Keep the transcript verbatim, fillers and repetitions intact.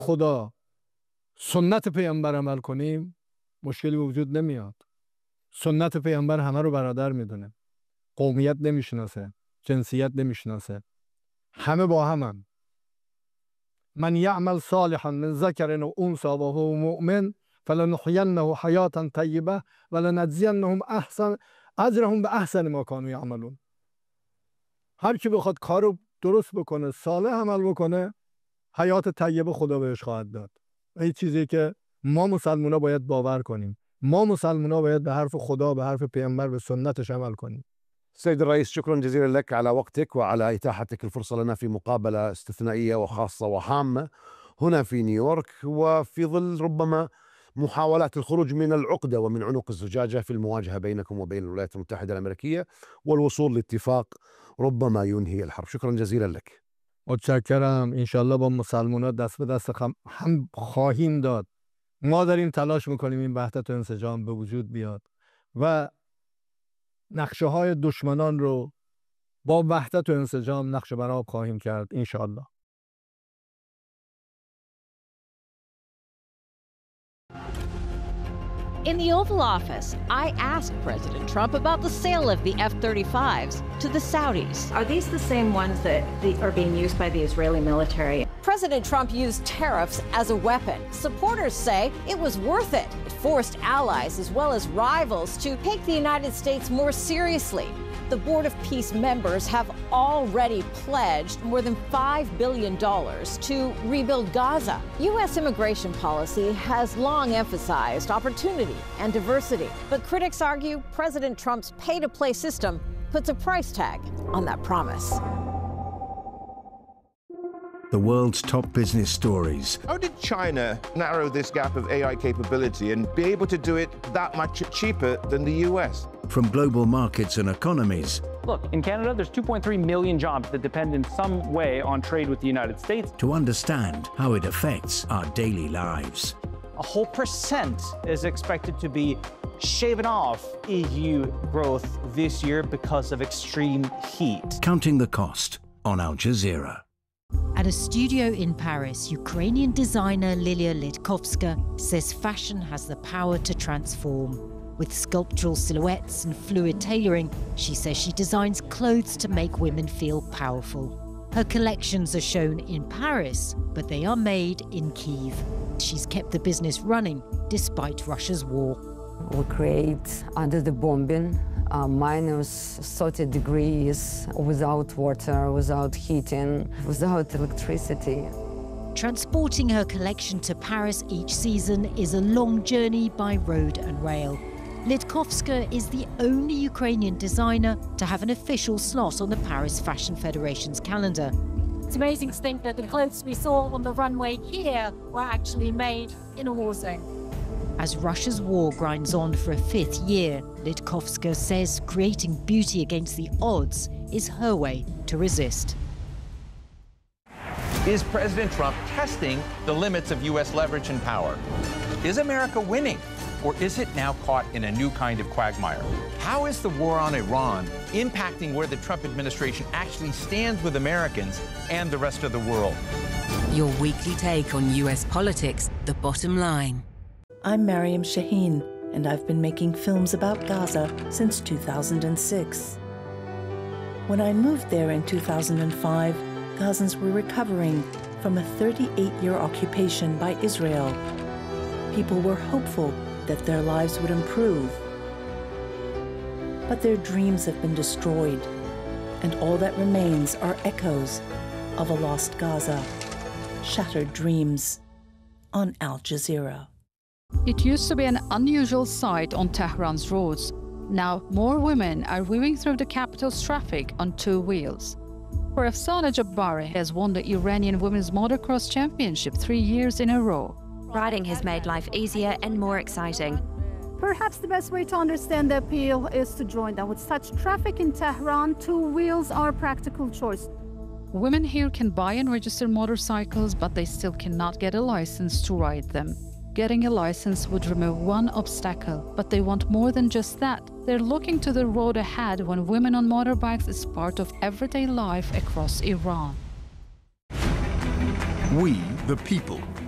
خدا سنت پیامبر عمل کنیم مشکلی وجود نمیاد. سنت پیامبر همه رو برادر میدونه، قومیت نمیشناسه، جنسیت نمیشناسه، همه با همن. من یعمل صالحا من ذکر و انثی و هو مؤمن فلنحینه حیاة طیبه ولنجزینهم احسن اجرهم به احسن ما کانوا یعملون. هر کی بخواد کارو درست بکنه، صالح عمل بکنه، حیات طیبه خدا بهش خواهد داد. این چیزی که ما مسلمونا باید باور کنیم. ما مسلمونا باید به حرف خدا، به حرف پیامبر، به سنتش عمل کنیم. سيد الرئيس، شكرا جزيلا لك على وقتك وعلى إتاحتك الفرصة لنا في مقابلة استثنائية وخاصة وهامة هنا في نيويورك، وفي ظل ربما محاولات الخروج من العقدة ومن عنق الزجاجة في المواجهة بينكم وبين الولايات المتحدة الأمريكية والوصول لاتفاق ربما ينهي الحرب. شكرا جزيلا لك. متشکرم. انشالله با مسلمان‌ها دست به دست هم خواهیم داد. ما داریم تلاش میکنیم این وحدت و انسجام به وجود بیاد و نقشه های دشمنان رو با وحدت و انسجام نقشه برآب خواهیم کرد انشالله. In the Oval Office, I asked President Trump about the sale of the F thirty-fives to the Saudis. Are these the same ones that the, are being used by the Israeli military? President Trump used tariffs as a weapon. Supporters say it was worth it. It forced allies as well as rivals to take the United States more seriously. The Board of Peace members have already pledged more than five billion dollars to rebuild Gaza. U S immigration policy has long emphasized opportunity and diversity, but critics argue President Trump's pay-to-play system puts a price tag on that promise. The world's top business stories. How did China narrow this gap of A I capability and be able to do it that much cheaper than the U S? From global markets and economies. Look, in Canada, there's two point three million jobs that depend in some way on trade with the United States. To understand how it affects our daily lives. A whole percent is expected to be shaven off E U growth this year because of extreme heat. Counting the cost on Al Jazeera. At a studio in Paris, Ukrainian designer Lilia Litkovska says fashion has the power to transform. With sculptural silhouettes and fluid tailoring, she says she designs clothes to make women feel powerful. Her collections are shown in Paris, but they are made in Kyiv. She's kept the business running despite Russia's war. We create under the bombing, uh, minus thirty degrees, without water, without heating, without electricity. Transporting her collection to Paris each season is a long journey by road and rail. Litkovska is the only Ukrainian designer to have an official slot on the Paris Fashion Federation's calendar. It's amazing to think that the clothes we saw on the runway here were actually made in a war zone. As Russia's war grinds on for a fifth year, Litkovska says creating beauty against the odds is her way to resist. Is President Trump testing the limits of U S leverage and power? Is America winning? Or is it now caught in a new kind of quagmire? How is the war on Iran impacting where the Trump administration actually stands with Americans and the rest of the world? Your weekly take on U S politics, The Bottom Line. I'm Mariam Shaheen, and I've been making films about Gaza since two thousand six. When I moved there in two thousand five, Gazans were recovering from a thirty-eight-year occupation by Israel. People were hopeful that their lives would improve. But their dreams have been destroyed, and all that remains are echoes of a lost Gaza. Shattered dreams on Al Jazeera. It used to be an unusual sight on Tehran's roads. Now more women are weaving through the capital's traffic on two wheels. Afsaneh Jabbari has won the Iranian Women's Motocross Championship three years in a row. Riding has made life easier and more exciting. Perhaps the best way to understand the appeal is to join them. With such traffic in Tehran, two wheels are a practical choice. Women here can buy and register motorcycles, but they still cannot get a license to ride them. Getting a license would remove one obstacle, but they want more than just that. They're looking to the road ahead when women on motorbikes is part of everyday life across Iran. We, the people,